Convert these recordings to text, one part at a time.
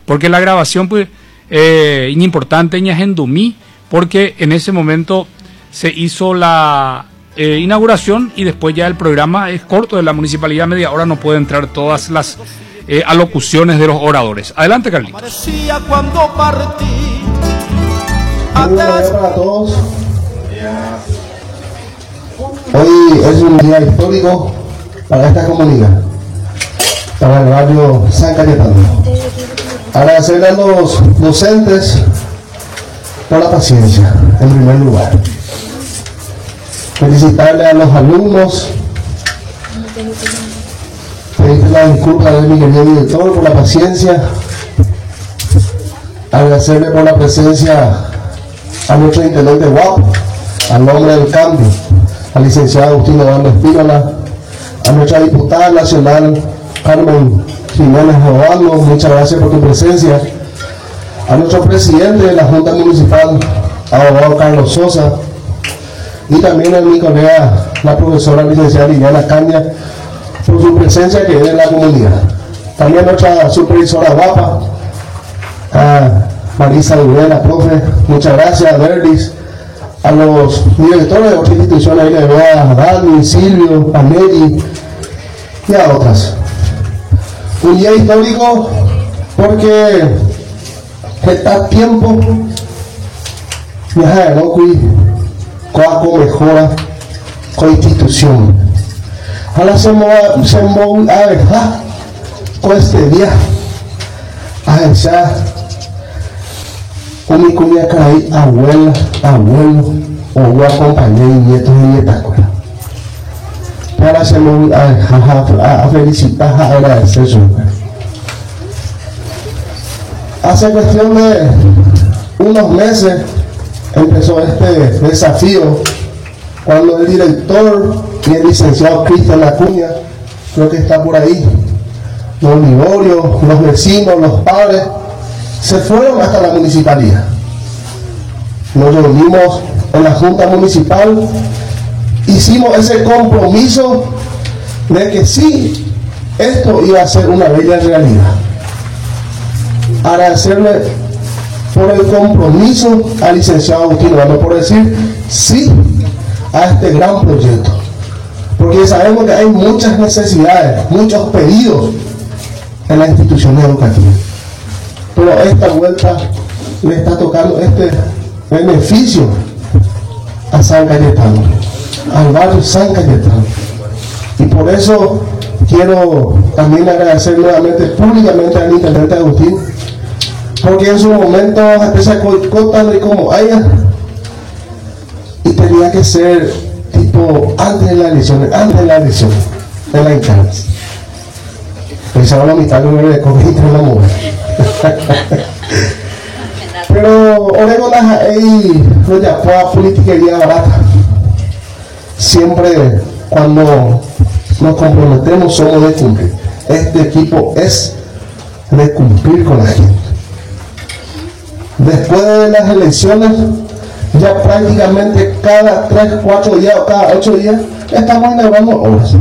porque la grabación pues importante en Dumí, porque en ese momento se hizo la inauguración y después ya el programa es corto de la municipalidad, media hora, no puede entrar todas las alocuciones de los oradores. Adelante, Carlitos. Buenos días para todos. Hoy es un día histórico para esta comunidad, para el barrio San Cayetano. Agradecerle a los docentes por la paciencia, en primer lugar. Felicitarle a los alumnos, pedirle la disculpa de mi querido director por la paciencia, agradecerle por la presencia a nuestro intendente guapo, al hombre del cambio, al licenciado Agustín Eduardo Espínola, a nuestra diputada nacional Carmen Jiménez Obando, muchas gracias por tu presencia, a nuestro presidente de la Junta Municipal, abogado Carlos Sosa, y también a mi colega, la profesora licenciada Liliana Caña, por su presencia que es en la comunidad. También a nuestra supervisora guapa, a Marisa Durela, profe, muchas gracias, a Verdis, a los directores de otras instituciones, ahí le veo a Dani, Silvio, a Mary y a otras. Un día histórico porque está tiempo viajar no con mejora con institución. Ahora se me a dejar con este día a echar un cuña caí abuela, abuelo o voy a acompañar nietos y nietas. Ahora se me a felicitar, a agradecer su. Hace cuestión de unos meses empezó este desafío cuando el director y el licenciado Cristian Acuña, creo que está por ahí, los Liborio, los vecinos, los padres, se fueron hasta la municipalidad. Nos reunimos en la Junta Municipal, hicimos ese compromiso de que sí, esto iba a ser una bella realidad. Agradecerle por el compromiso al licenciado Agustín Eduardo, por decir sí a este gran proyecto, porque sabemos que hay muchas necesidades, muchos pedidos en las instituciones educativas, pero esta vuelta le está tocando este beneficio a San Cayetano, al barrio San Cayetano, y por eso quiero también agradecer nuevamente públicamente al intendente Agustín, porque en su momento empecé a contarle como haya, y tenía que ser tipo antes de la elección de la instancia. Pensaba la mitad de COVID en la mujer. Pero Oregón no ya fue a politiquería barata. Siempre cuando nos comprometemos somos de cumplir. Este equipo es de cumplir con la gente. Después de las elecciones, ya prácticamente cada 3, 4 días o cada 8 días estamos inaugurando obras.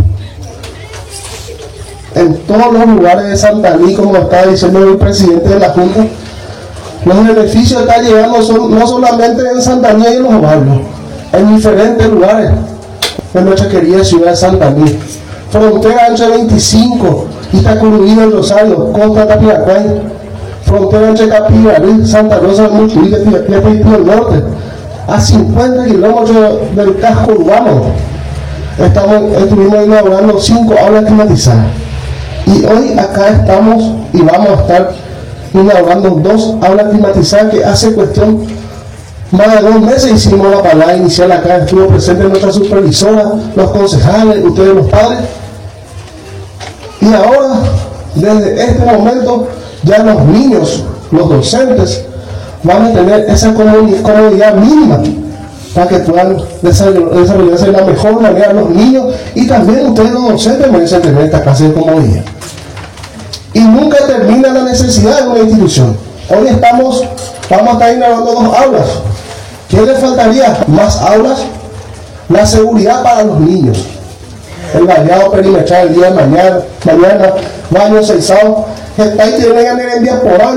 En todos los lugares de Santaní, como estaba diciendo el presidente de la Junta, los beneficios están llegando no solamente en Santaní y en los barrios, en diferentes lugares de nuestra querida ciudad de Santaní. Frontera entre 25, Itacurubí del Rosario, Costa Tapiracuay, frontera entre Capivarí, Santa Rosa del Mutuí, de Piapetito del Norte, a 50 kilómetros del casco urbano. Estuvimos inaugurando 5 aulas climatizadas. Y hoy acá estamos y vamos a estar inaugurando 2 aulas climatizadas que hace cuestión más de 2 meses hicimos la palabra inicial acá, estuvo presente nuestra supervisora, los concejales, ustedes los padres. Y ahora, desde este momento, ya los niños, los docentes, van a tener esa comodidad mínima para que puedan desarrollarse de la mejor manera los niños, y también ustedes los docentes merecen tener esta clase de comodidad. Y nunca termina la necesidad de una institución. Hoy vamos a estar inaugurando 2 aulas. ¿Qué le faltaría? Más aulas. La seguridad para los niños. El vallado perimetral el día de mañana, baños seisados, ahí tienen que ir en día por año.